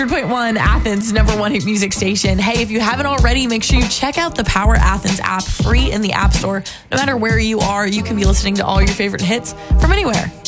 100.1 Athens, number one hit music station. Hey, if you haven't already, make sure you check out the Power Athens app, free in the App Store. No matter where you are, you can be listening to all your favorite hits from anywhere.